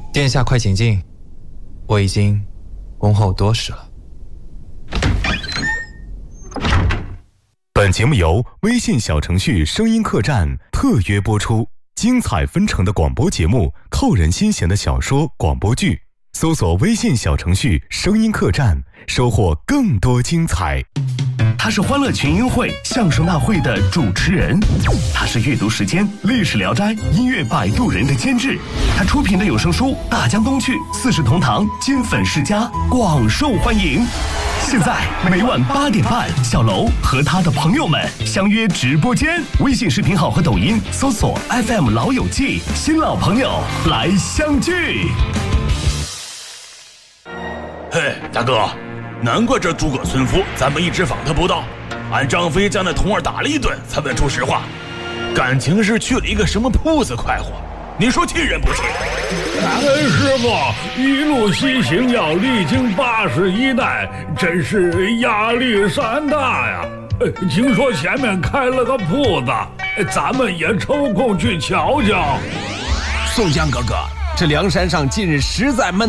殿下快请进，我已经恭候多时了。 本节目由微信小程序声音客栈特约播出，精彩纷呈的广播节目，扣人心弦的小说广播剧，搜索微信小程序声音客栈，收获更多精彩。 他是欢乐群英会相声大会的主持人，他是阅读时间历史聊斋音乐摆渡人的监制，他出品的有声书《大江东去》四世同堂金粉世家广受欢迎。现在每晚8点半，小楼和他的朋友们相约直播间，微信视频号和抖音搜索 FM 老友记，新老朋友来相聚。 嘿，大哥，难怪这诸葛孙夫咱们一直访他不到，俺张飞将那童儿打了一顿才问出实话，感情是去了一个什么铺子快活，你说气人不气？ 师傅一路西行要历经81代，真是压力山大呀。听说前面开了个铺子，咱们也抽空去瞧瞧。 宋江哥哥，这梁山上近日实在闷